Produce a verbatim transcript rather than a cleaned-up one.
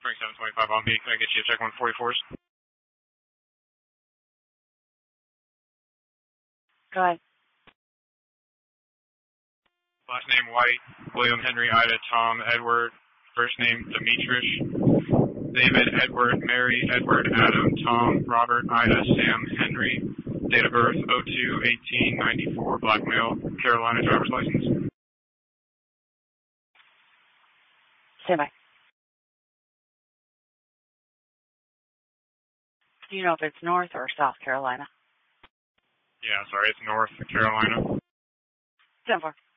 twenty-seven twenty-five on me. Can I get you to check one forty-fours? Go ahead. Last name White, William Henry Ida Tom Edward, first name Demetrius, David Edward Mary Edward Adam Tom Robert Ida Sam Henry, date of birth oh two eighteen ninety-four, black male, Carolina driver's license. Stand by. Do you know if it's North or South Carolina? Yeah, sorry, it's North Carolina. Stand for.